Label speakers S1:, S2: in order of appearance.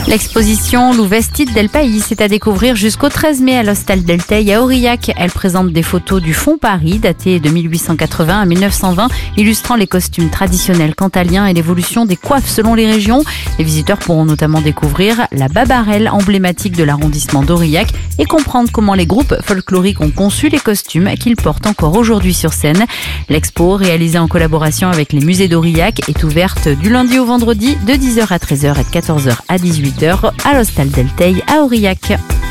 S1: L'exposition L'Uvestit del País est à découvrir jusqu'au 13 mai à l'Hostal del Tei à Aurillac. Elle présente des photos du Fond Paris, datées de 1880 à 1920, illustrant les costumes traditionnels cantaliens et l'évolution des coiffes selon les régions. Les visiteurs pourront notamment découvrir la babarelle emblématique de l'arrondissement d'Aurillac et comprendre comment les groupes folkloriques ont conçu les costumes qu'ils portent encore aujourd'hui sur scène. L'expo, réalisée en collaboration avec les musées d'Aurillac, est ouverte du lundi au vendredi de 10h à 13h et de 14h à 18h à l'Hostal del Tei à Aurillac.